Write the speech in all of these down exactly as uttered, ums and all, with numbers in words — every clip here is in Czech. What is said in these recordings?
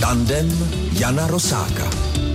Tandem Jana Rosáka.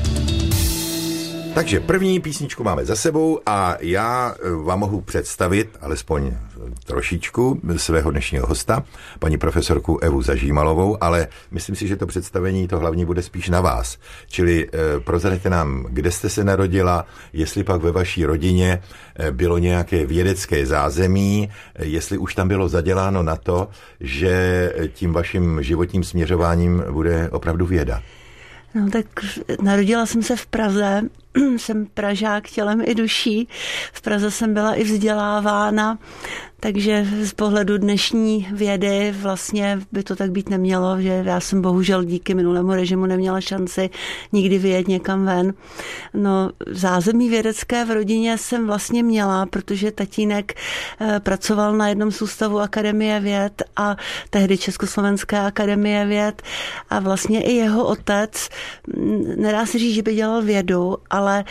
Takže první písničku máme za sebou a já vám mohu představit, alespoň trošičku, svého dnešního hosta, paní profesorku Evu Zažímalovou, ale myslím si, že to představení, to hlavní bude spíš na vás. Čili eh, prozraďte nám, kde jste se narodila, jestli pak ve vaší rodině eh, bylo nějaké vědecké zázemí, eh, jestli už tam bylo zaděláno na to, že tím vaším životním směřováním bude opravdu věda. No tak narodila jsem se v Praze, jsem Pražák tělem i duší. V Praze jsem byla i vzdělávána, takže z pohledu dnešní vědy vlastně by to tak být nemělo, že já jsem bohužel díky minulému režimu neměla šanci nikdy vyjet někam ven. No zázemí vědecké v rodině jsem vlastně měla, protože tatínek pracoval na jednom z ústavu Akademie věd a tehdy Československé akademie věd a vlastně i jeho otec, nedá se říct, že by dělal vědu, ale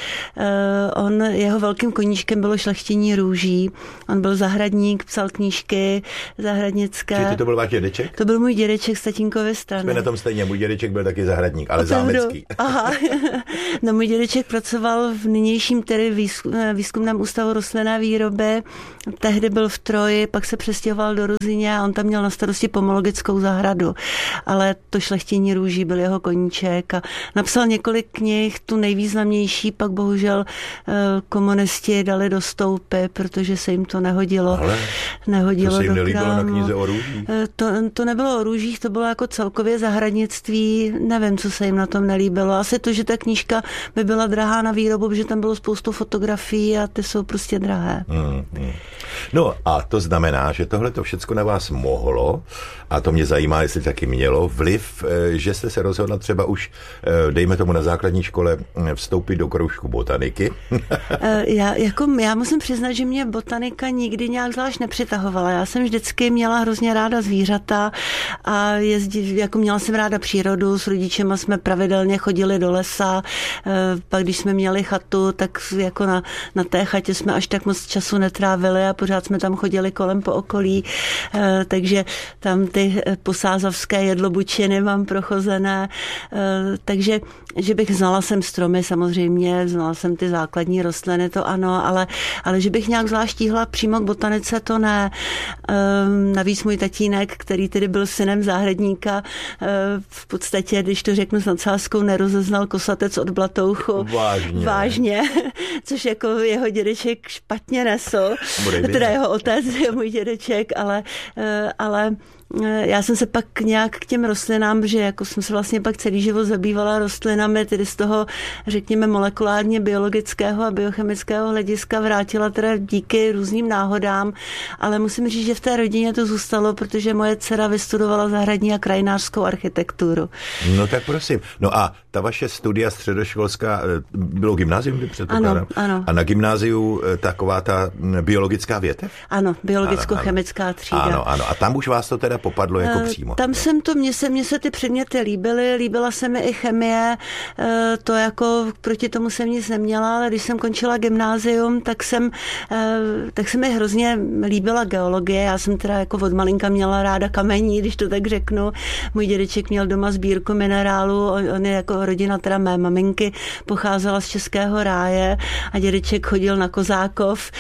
on, jeho velkým koníčkem bylo šlechtění růží. On byl zahradník, psal knížky zahradnické. Čili to byl váš dědeček? To byl můj dědeček z tatínkovy strany. Jsme na tom stejně, můj dědeček byl taky zahradník, ale zámecký. Aha. No můj dědeček pracoval v nynějším tedy výzkumném ústavu rostlinné výroby. Tehdy byl v Troji, pak se přestěhoval do Ruzyně a on tam měl na starosti pomologickou zahradu. Ale to šlechtění růží byl jeho koníček a napsal několik knih, tu nejvýznamnější pak bohužel komunisti dali do stoupy, protože se jim to nehodilo. Ale nehodilo to se jim do nelíbilo krámu. Na knize o růžích? To, to nebylo o růžích, to bylo jako celkově zahradnictví. Nevím, co se jim na tom nelíbilo. Asi to, že ta knížka by byla drahá na výrobu, protože tam bylo spoustu fotografií a ty jsou prostě drahé. Hmm, hmm. No a to znamená, že tohle to všecko na vás mohlo, a to mě zajímá, jestli taky mělo vliv, že jste se rozhodla třeba už, dejme tomu na základní škole, vstoupit do kroužku botaniky. já, jako, já musím přiznat, že mě botanika nikdy nějak zvlášť nepřitahovala. Já jsem vždycky měla hrozně ráda zvířata a jezdí, jako měla jsem ráda přírodu, s rodičema jsme pravidelně chodili do lesa, pak když jsme měli chatu, tak jako na, na té chatě jsme až tak moc času netrávili a pořád jsme tam chodili kolem po okolí, takže tam ty posázavské jedlobučiny mám prochozené, takže že bych znala jsem stromy samozřejmě, znala jsem ty základní rostliny, to ano, ale, ale že bych nějak zvlášť tíhla přímo k botanice, to ne. Navíc můj tatínek, který tedy byl synem zahradníka, v podstatě, když to řeknu s nadsázkou, nerozeznal kosatec od blatouchu. Vážně. Vážně, což jako jeho dědeček špatně nesl. Teda jeho otec je můj dědeček, ale, ale já jsem se pak nějak k těm rostlinám, že jako jsem se vlastně pak celý život zabývala rostlinami, tedy z toho, řekněme, molekulárně biologického a biochemického hlediska vrátila teda díky různým náhodám, ale musím říct, že v té rodině to zůstalo, protože moje dcera vystudovala zahradní a krajinářskou architekturu. No tak prosím. No a ta vaše studia středoškolská, bylo gymnázium, předpokládám? Ano, ano. A na gymnáziu taková ta biologická větev? Ano, biologicko-chemická třída. Ano, ano. A tam už vás to teda popadlo jako přímo. Tam jsem to, mně se, mně se ty předměty líbily, líbila se mi i chemie, to jako proti tomu jsem nic neměla, ale když jsem končila gymnázium, tak jsem, tak se mi hrozně líbila geologie, já jsem teda jako od malinka měla ráda kamení, když to tak řeknu. Můj dědeček měl doma sbírku minerálů, on je jako rodina teda mé maminky, pocházela z Českého ráje a dědeček chodil na Kozákov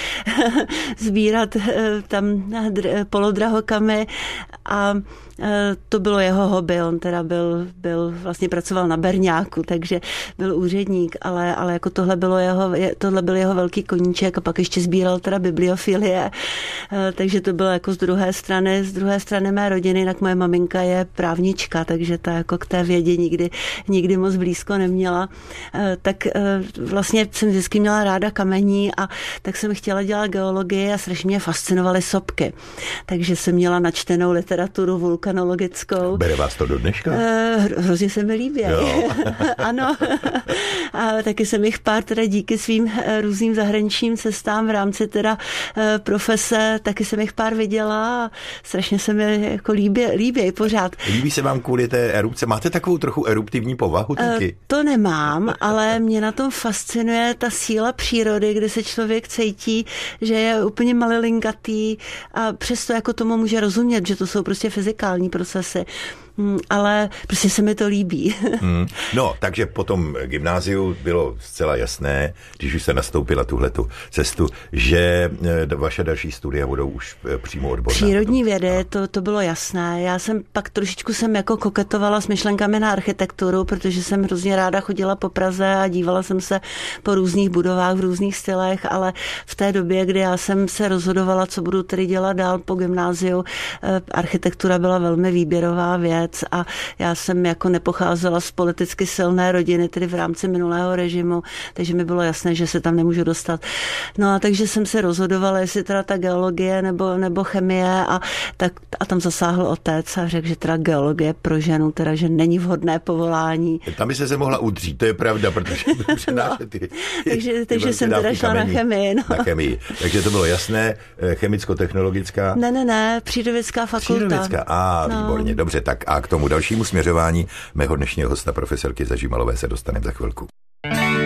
sbírat tam polodrahokamy a to bylo jeho hobby, on teda byl, byl vlastně pracoval na berňáku, takže byl úředník, ale, ale jako tohle bylo jeho, tohle byl jeho velký koníček a pak ještě sbíral teda bibliofilie, takže to bylo jako z druhé strany, z druhé strany mé rodiny, jinak moje maminka je právnička, takže ta jako k té vědě nikdy, nikdy moc blízko neměla, tak vlastně jsem vždycky měla ráda kamení a tak jsem chtěla dělat geologii a strašně mě fascinovaly sopky, takže jsem měla načtenou literaturu vulkanologickou. Bere vás to do dneška? Uh, hrozně se mi líbí. Ano. A taky jsem jich pár teda díky svým různým zahraničním cestám v rámci teda uh, profese, taky jsem jich pár viděla a strašně se mi jako líbí, líbí pořád. Líbí se vám kvůli té erupce? Máte takovou trochu eruptivní povahu taky? Uh, to nemám, ale mě na tom fascinuje ta síla přírody, kde se člověk cítí, že je úplně malilinkatý a přesto jako tomu může rozumět, že to jsou prostě fyzikální procesy. ale prostě se mi to líbí. Hmm. No, takže po tom gymnáziu bylo zcela jasné, když už se nastoupila tuhletu cestu, že vaše další studia budou už přímo odborná. Přírodní vědy, to, to bylo jasné. Já jsem pak trošičku jsem jako koketovala s myšlenkami na architekturu, protože jsem hrozně ráda chodila po Praze a dívala jsem se po různých budovách v různých stylech, ale v té době, kdy já jsem se rozhodovala, co budu tedy dělat dál po gymnáziu, architektura byla velmi výběrová věc a já jsem jako nepocházela z politicky silné rodiny, tedy v rámci minulého režimu, takže mi bylo jasné, že se tam nemůžu dostat. No a takže jsem se rozhodovala, jestli teda ta geologie nebo, nebo chemie a, tak, a tam zasáhl otec a řekl, že teda geologie pro ženu, teda, že není vhodné povolání. Tam by se se mohla udřít, to je pravda, protože to přenáší ty, ty, takže, ty takže jsem teda šla kamení, na chemii. No. Na chemii. Takže to bylo jasné, chemicko-technologická. Ne, ne, ne, přírodovědská fakulta. Přírodovědská, a no. Výborně, dobře, tak a k tomu dalšímu směřování mého dnešního hosta profesorky Zažímalové se dostaneme za chvilku.